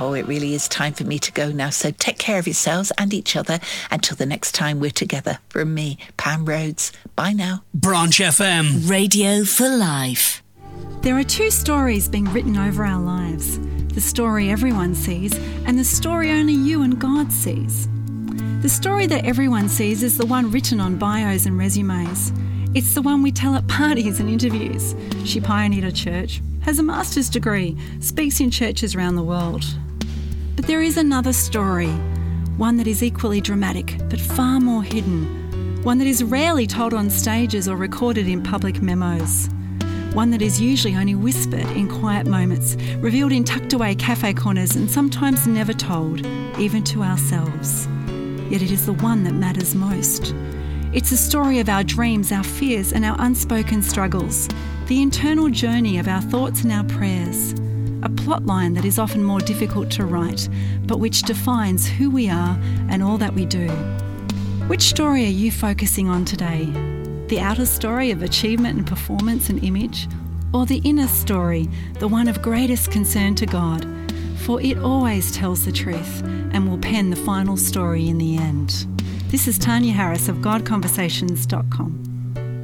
Oh, it really is time for me to go now. So take care of yourselves and each other until the next time we're together. From me, Pam Rhodes. Bye now. Branch FM. Radio for Life. There are two stories being written over our lives. The story everyone sees and the story only you and God sees. The story that everyone sees is the one written on bios and resumes. It's the one we tell at parties and interviews. She pioneered a church, has a master's degree, speaks in churches around the world. But there is another story, one that is equally dramatic but far more hidden, one that is rarely told on stages or recorded in public memos, one that is usually only whispered in quiet moments, revealed in tucked-away cafe corners and sometimes never told, even to ourselves. Yet it is the one that matters most. It's a story of our dreams, our fears and our unspoken struggles, the internal journey of our thoughts and our prayers, a plotline that is often more difficult to write, but which defines who we are and all that we do. Which story are you focusing on today? The outer story of achievement and performance and image, or the inner story, the one of greatest concern to God? For it always tells the truth and will pen the final story in the end. This is Tanya Harris of GodConversations.com.